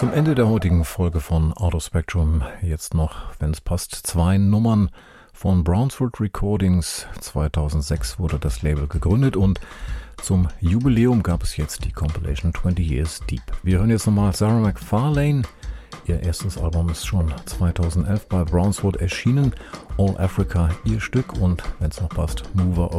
Zum Ende der heutigen Folge von Out of Spectrum jetzt noch, wenn es passt, 2 Nummern von Brownswood Recordings. 2006 wurde das Label gegründet und zum Jubiläum gab es jetzt die Compilation 20 Years Deep. Wir hören jetzt nochmal Sarah McFarlane. Ihr erstes Album ist schon 2011 bei Brownswood erschienen. All Africa ihr Stück und, wenn es noch passt, Mover